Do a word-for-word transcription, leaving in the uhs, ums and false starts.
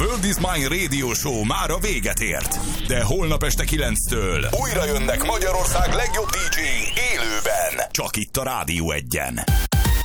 World is Mine Radio Show már a véget ért. De holnap este kilenctől újra jönnek Magyarország legjobb dé dzséi élőben. Csak itt a Rádió Egyen.